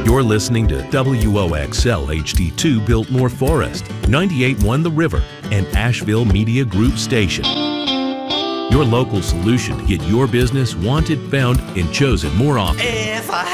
You're listening to WOXL HD2 Biltmore Forest, 98.1 The River, and Asheville Media Group Station. Your local solution to get your business wanted, found, and chosen more often. If I